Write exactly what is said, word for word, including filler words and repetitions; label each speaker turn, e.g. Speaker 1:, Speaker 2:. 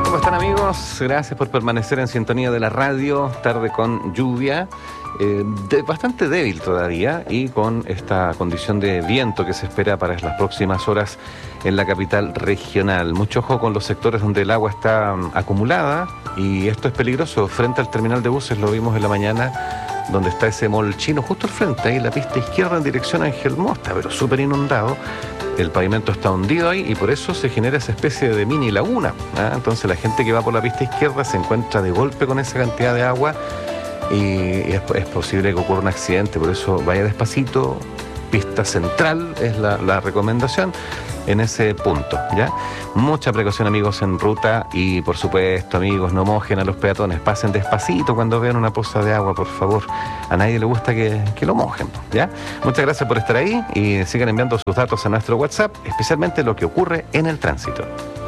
Speaker 1: ¿Cómo están, amigos? Gracias por permanecer en sintonía de la radio. Tarde con lluvia, eh, de, bastante débil todavía, y con esta condición de viento que se espera para las próximas horas en la capital regional. Mucho ojo con los sectores donde el agua está um, acumulada, y esto es peligroso. Frente al terminal de buses, lo vimos en la mañana, donde está ese mall chino, justo al frente, ahí en la pista izquierda en dirección a Ángel Mosta, pero súper inundado. El pavimento está hundido ahí y por eso se genera esa especie de mini laguna, ¿eh? Entonces la gente que va por la pista izquierda se encuentra de golpe con esa cantidad de agua y es, es posible que ocurra un accidente. Por eso vaya despacito. Pista central es la, la recomendación en ese punto, ¿ya? Mucha precaución, amigos, en ruta, y por supuesto, amigos, no mojen a los peatones, pasen despacito cuando vean una poza de agua, por favor. A nadie le gusta que, que lo mojen, ¿ya? Muchas gracias por estar ahí y sigan enviando sus datos a nuestro WhatsApp, especialmente lo que ocurre en el tránsito.